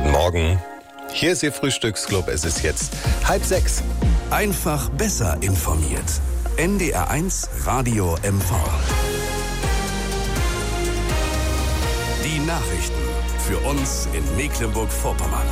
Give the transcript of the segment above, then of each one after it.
Guten Morgen. Hier ist Ihr Frühstücksclub. Es ist jetzt 5:30. Einfach besser informiert. NDR1 Radio MV. Die Nachrichten für uns in Mecklenburg-Vorpommern.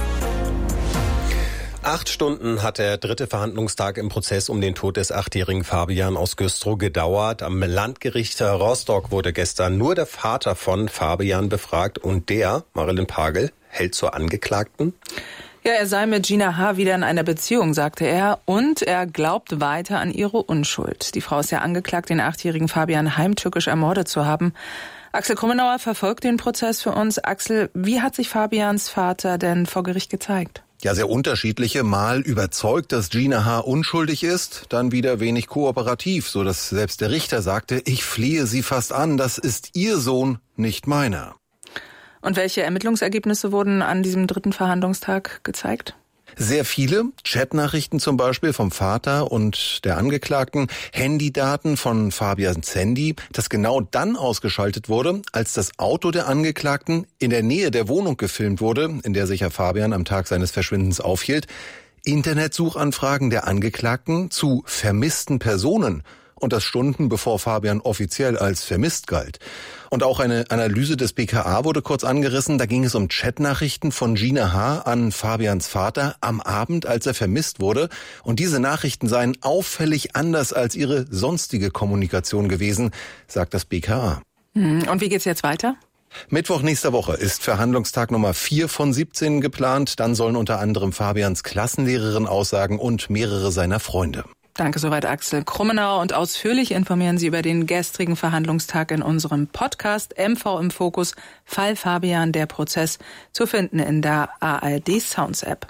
8 Stunden hat der dritte Verhandlungstag im Prozess um den Tod des 8-jährigen Fabian aus Güstrow gedauert. Am Landgericht Rostock wurde gestern nur der Vater von Fabian befragt und der, Marilyn Pagel, hält zur Angeklagten. Ja, er sei mit Gina H. wieder in einer Beziehung, sagte er, und er glaubt weiter an ihre Unschuld. Die Frau ist ja angeklagt, den 8-jährigen Fabian heimtückisch ermordet zu haben. Axel Krummenauer verfolgt den Prozess für uns. Axel, wie hat sich Fabians Vater denn vor Gericht gezeigt? Ja, sehr unterschiedliche. Mal überzeugt, dass Gina H. unschuldig ist, dann wieder wenig kooperativ, so dass selbst der Richter sagte, ich flehe sie fast an, das ist ihr Sohn, nicht meiner. Und welche Ermittlungsergebnisse wurden an diesem dritten Verhandlungstag gezeigt? Sehr viele, Chatnachrichten zum Beispiel vom Vater und der Angeklagten, Handydaten von Fabians Handy, das genau dann ausgeschaltet wurde, als das Auto der Angeklagten in der Nähe der Wohnung gefilmt wurde, in der sich Herr Fabian am Tag seines Verschwindens aufhielt. Internetsuchanfragen der Angeklagten zu vermissten Personen. Und das Stunden bevor Fabian offiziell als vermisst galt. Und auch eine Analyse des BKA wurde kurz angerissen. Da ging es um Chatnachrichten von Gina H. an Fabians Vater am Abend, als er vermisst wurde. Und diese Nachrichten seien auffällig anders als ihre sonstige Kommunikation gewesen, sagt das BKA. Und wie geht's jetzt weiter? Mittwoch nächster Woche ist Verhandlungstag Nummer 4 von 17 geplant. Dann sollen unter anderem Fabians Klassenlehrerin aussagen und mehrere seiner Freunde. Danke soweit Axel Krummenauer, und ausführlich informieren Sie über den gestrigen Verhandlungstag in unserem Podcast MV im Fokus, Fall Fabian, der Prozess, zu finden in der ARD Sounds App.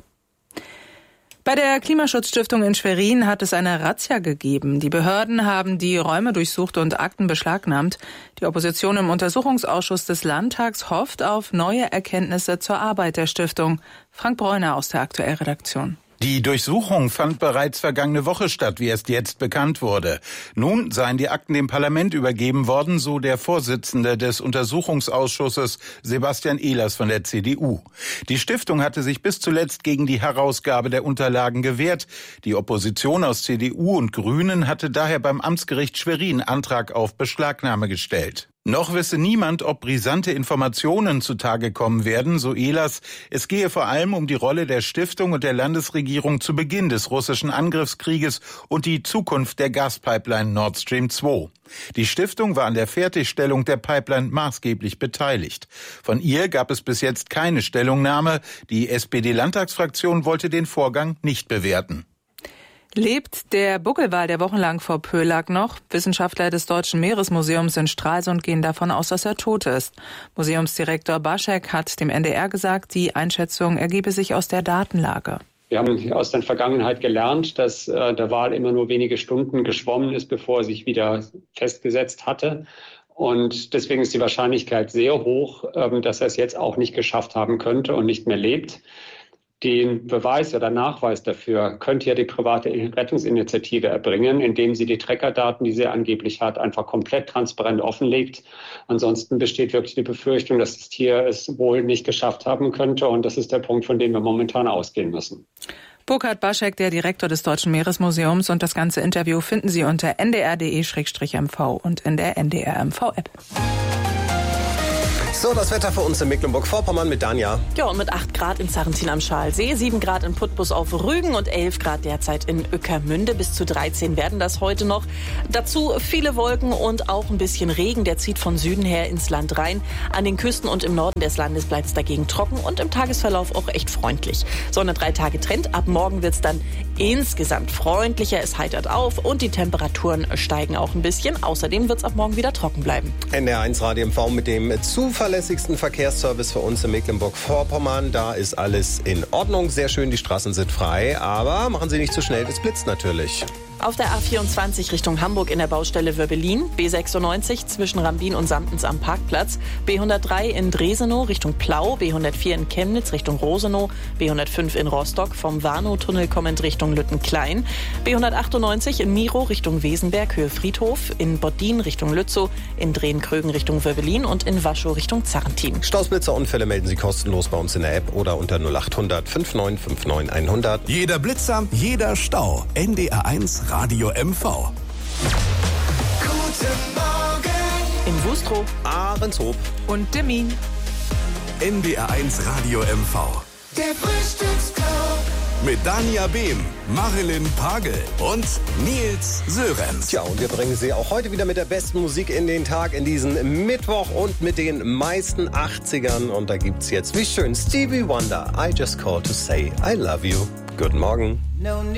Bei der Klimaschutzstiftung in Schwerin hat es eine Razzia gegeben. Die Behörden haben die Räume durchsucht und Akten beschlagnahmt. Die Opposition im Untersuchungsausschuss des Landtags hofft auf neue Erkenntnisse zur Arbeit der Stiftung. Frank Bräuner aus der Aktuellredaktion. Die Durchsuchung fand bereits vergangene Woche statt, wie erst jetzt bekannt wurde. Nun seien die Akten dem Parlament übergeben worden, so der Vorsitzende des Untersuchungsausschusses Sebastian Ehlers von der CDU. Die Stiftung hatte sich bis zuletzt gegen die Herausgabe der Unterlagen gewehrt. Die Opposition aus CDU und Grünen hatte daher beim Amtsgericht Schwerin Antrag auf Beschlagnahme gestellt. Noch wisse niemand, ob brisante Informationen zutage kommen werden, so Ehlers. Es gehe vor allem um die Rolle der Stiftung und der Landesregierung zu Beginn des russischen Angriffskrieges und die Zukunft der Gaspipeline Nord Stream 2. Die Stiftung war an der Fertigstellung der Pipeline maßgeblich beteiligt. Von ihr gab es bis jetzt keine Stellungnahme. Die SPD-Landtagsfraktion wollte den Vorgang nicht bewerten. Lebt der Buckelwal, der wochenlang vor Pöhl lag, noch? Wissenschaftler des Deutschen Meeresmuseums in Stralsund gehen davon aus, dass er tot ist. Museumsdirektor Baschek hat dem NDR gesagt, die Einschätzung ergebe sich aus der Datenlage. Wir haben aus der Vergangenheit gelernt, dass der Wal immer nur wenige Stunden geschwommen ist, bevor er sich wieder festgesetzt hatte. Und deswegen ist die Wahrscheinlichkeit sehr hoch, dass er es jetzt auch nicht geschafft haben könnte und nicht mehr lebt. Den Beweis oder Nachweis dafür könnte ja die private Rettungsinitiative erbringen, indem sie die Trackerdaten, die sie angeblich hat, einfach komplett transparent offenlegt. Ansonsten besteht wirklich die Befürchtung, dass das Tier es wohl nicht geschafft haben könnte. Und das ist der Punkt, von dem wir momentan ausgehen müssen. Burkhard Baschek, der Direktor des Deutschen Meeresmuseums, und das ganze Interview finden Sie unter ndr.de/mv und in der NDR-MV-App. So, das Wetter für uns in Mecklenburg-Vorpommern mit Danja. Ja, und mit 8 Grad in Sarrentin am Schalsee, 7 Grad in Putbus auf Rügen und 11 Grad derzeit in Ueckermünde. Bis zu 13 werden das heute noch. Dazu viele Wolken und auch ein bisschen Regen. Der zieht von Süden her ins Land rein. An den Küsten und im Norden des Landes bleibt es dagegen trocken und im Tagesverlauf auch echt freundlich. Sonne 3 Tage Trend. Ab morgen wird es dann insgesamt freundlicher. Es heitert auf und die Temperaturen steigen auch ein bisschen. Außerdem wird es ab morgen wieder trocken bleiben. NDR1 Radio MV mit dem zuverlässigsten Verkehrsservice für uns in Mecklenburg-Vorpommern. Da ist alles in Ordnung. Sehr schön, die Straßen sind frei. Aber machen Sie nicht zu schnell, es blitzt natürlich. Auf der A24 Richtung Hamburg in der Baustelle Wöbbelin, B96 zwischen Rambin und Samtens am Parkplatz, B103 in Dresenow Richtung Plau, B104 in Chemnitz Richtung Rosenow, B105 in Rostock vom Warnow-Tunnel kommend Richtung Lüttenklein, B198 in Miro Richtung Wesenberg Höhe Friedhof, in Boddin Richtung Lützow, in Drehn-Krögen Richtung Wöbbelin und in Waschow Richtung Zarrentin. Stausblitzerunfälle melden Sie kostenlos bei uns in der App oder unter 0800 5959 100. Jeder Blitzer, jeder Stau. NDR1 Radio MV. Guten Morgen In Wustrow Ahrenshoop. Und Demmin. NDR1 Radio MV. Der Frühstücksclub. Mit Dania Behm, Marilyn Pagel und Nils Sörenz. Tja, und wir bringen Sie auch heute wieder mit der besten Musik in den Tag, in diesen Mittwoch und mit den meisten 80ern. Und da gibt's jetzt, wie schön, Stevie Wonder, I Just Called to Say I Love You. Guten Morgen.